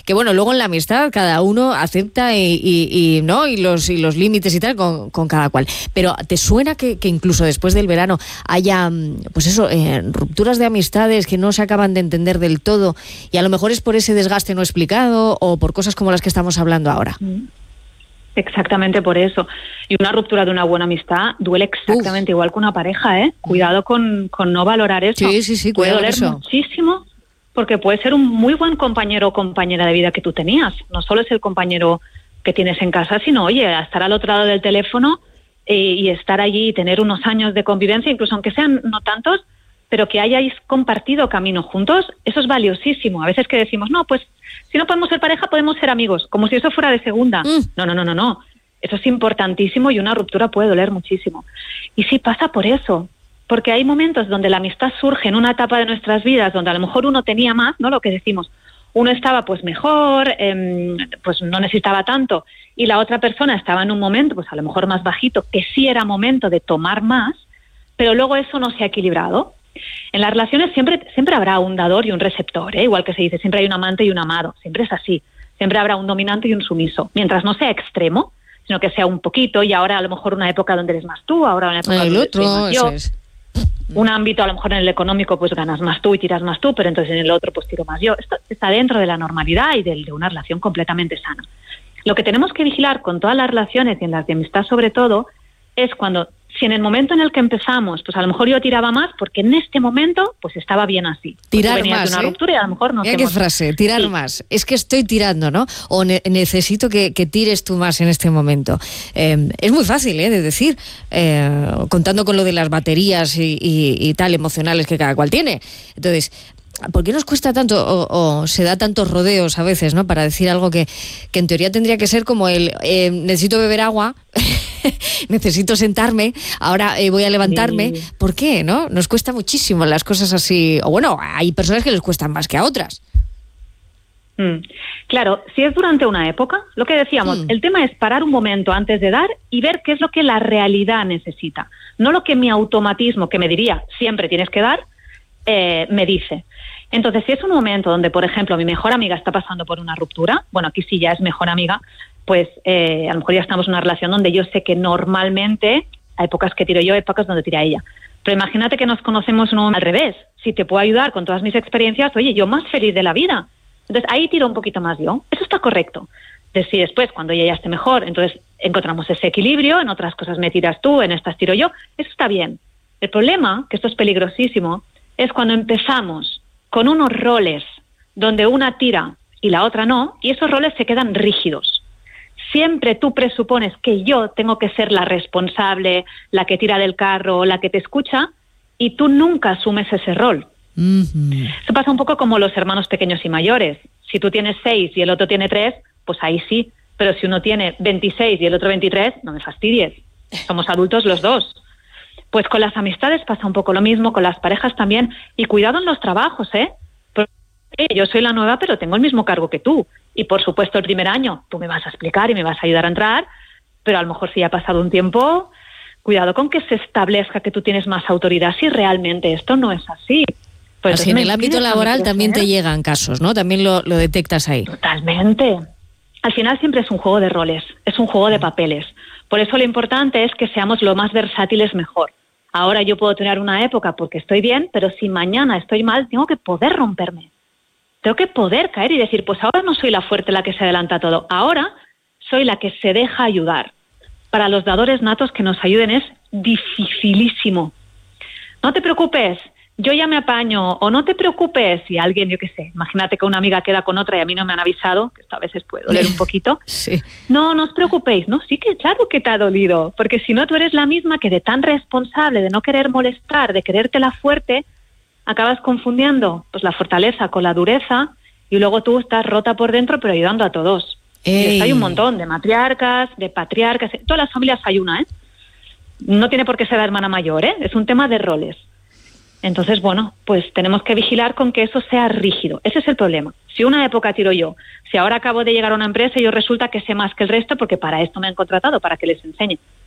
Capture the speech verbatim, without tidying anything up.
que bueno, luego en la amistad cada uno acepta y, y, y no y los y los límites y tal con, con cada cual. Pero ¿te suena que, que incluso después del verano haya, pues eso, eh, rupturas de amistades que no se acaban de entender del todo y a lo mejor es por ese desgaste no explicado o por cosas como las que estamos hablando ahora? Exactamente por eso. Y una ruptura de una buena amistad duele exactamente Uf. igual que una pareja, ¿eh? Cuidado con, con no valorar eso. Sí, sí, sí, puede doler eso. muchísimo porque puede ser un muy buen compañero o compañera de vida que tú tenías. No solo es el compañero que tienes en casa, sino, oye, estar al otro lado del teléfono eh, y estar allí y tener unos años de convivencia, incluso aunque sean no tantos, pero que hayáis compartido camino juntos, eso es valiosísimo. A veces que decimos, no, pues si no podemos ser pareja, podemos ser amigos, como si eso fuera de segunda. Mm. No, no, no, no, no. Eso es importantísimo y una ruptura puede doler muchísimo. Y sí pasa por eso, porque hay momentos donde la amistad surge en una etapa de nuestras vidas donde a lo mejor uno tenía más, ¿no? Lo que decimos, uno estaba pues mejor, eh, pues no necesitaba tanto, y la otra persona estaba en un momento, pues a lo mejor más bajito, que sí era momento de tomar más, pero luego eso no se ha equilibrado. En las relaciones siempre siempre habrá un dador y un receptor, ¿eh? Igual que se dice, siempre hay un amante y un amado, siempre es así, siempre habrá un dominante y un sumiso, mientras no sea extremo, sino que sea un poquito, y ahora a lo mejor una época donde eres más tú, ahora una época el donde otro, eres más yo. Es. Un ámbito a lo mejor en el económico pues ganas más tú y tiras más tú, pero entonces en el otro pues tiro más yo. Esto está dentro de la normalidad y de, de una relación completamente sana. Lo que tenemos que vigilar con todas las relaciones y en las de amistad sobre todo es cuando, si en el momento en el que empezamos, pues a lo mejor yo tiraba más porque en este momento pues estaba bien así. Tirar pues más, de una ¿eh? ruptura y a lo mejor no. Mira qué frase, tirar sí. más. Es que estoy tirando, ¿no? O ne- necesito que, que tires tú más en este momento. Eh, es muy fácil, ¿eh? De decir, eh, contando con lo de las baterías y, y, y tal, emocionales que cada cual tiene. Entonces, ¿por qué nos cuesta tanto o, o se da tantos rodeos a veces, ¿no? Para decir algo que, que en teoría tendría que ser como el eh, necesito beber agua, necesito sentarme, ahora eh, voy a levantarme. Sí. ¿Por qué, no? Nos cuesta muchísimo las cosas así. O bueno, hay personas que les cuestan más que a otras. Mm. Claro, si es durante una época, lo que decíamos, mm. el tema es parar un momento antes de dar y ver qué es lo que la realidad necesita. No lo que mi automatismo, que me diría siempre tienes que dar, eh, me dice. Entonces, si es un momento donde, por ejemplo, mi mejor amiga está pasando por una ruptura, bueno, aquí sí ya es mejor amiga, pues eh, a lo mejor ya estamos en una relación donde yo sé que normalmente, hay épocas que tiro yo, épocas donde tira ella. Pero imagínate que nos conocemos no al revés. Si te puedo ayudar con todas mis experiencias, oye, yo más feliz de la vida. Entonces, ahí tiro un poquito más yo. Eso está correcto. Entonces, si después, cuando ella ya esté mejor, entonces encontramos ese equilibrio, en otras cosas me tiras tú, en estas tiro yo, eso está bien. El problema, que esto es peligrosísimo, es cuando empezamos con unos roles donde una tira y la otra no, y esos roles se quedan rígidos. Siempre tú presupones que yo tengo que ser la responsable, la que tira del carro, la que te escucha, y tú nunca asumes ese rol. Mm-hmm. Eso pasa un poco como los hermanos pequeños y mayores. Si tú tienes seis y el otro tiene tres, pues ahí sí. Pero si uno tiene veintiséis y el otro veintitrés, no me fastidies. Somos adultos los dos. Pues con las amistades pasa un poco lo mismo, con las parejas también. Y cuidado en los trabajos, ¿eh? Porque yo soy la nueva, pero tengo el mismo cargo que tú. Y por supuesto el primer año tú me vas a explicar y me vas a ayudar a entrar, pero a lo mejor si ha pasado un tiempo, cuidado con que se establezca que tú tienes más autoridad si realmente esto no es así. Pues así en el ámbito laboral también te llegan casos, ¿no? También lo, lo detectas ahí. Totalmente. Al final siempre es un juego de roles, es un juego de papeles. Por eso lo importante es que seamos lo más versátiles mejor. Ahora yo puedo tener una época porque estoy bien, pero si mañana estoy mal, tengo que poder romperme. Tengo que poder caer y decir, pues ahora no soy la fuerte la que se adelanta a todo. Ahora soy la que se deja ayudar. Para los dadores natos que nos ayuden es dificilísimo. No te preocupes, yo ya me apaño, o no te preocupes si alguien, yo qué sé, imagínate que una amiga queda con otra y a mí no me han avisado, que esto a veces puede doler un poquito. Sí. No, no os preocupéis, no, sí que claro que te ha dolido, porque si no tú eres la misma que de tan responsable, de no querer molestar, de querértela fuerte, acabas confundiendo pues la fortaleza con la dureza y luego tú estás rota por dentro pero ayudando a todos. Ey. Y esto hay un montón de matriarcas, de patriarcas, en todas las familias hay una, ¿eh? No tiene por qué ser la hermana mayor, ¿eh? Es un tema de roles. Entonces, bueno, pues tenemos que vigilar con que eso sea rígido. Ese es el problema. Si una época tiro yo, si ahora acabo de llegar a una empresa y yo resulta que sé más que el resto porque para esto me han contratado, para que les enseñe.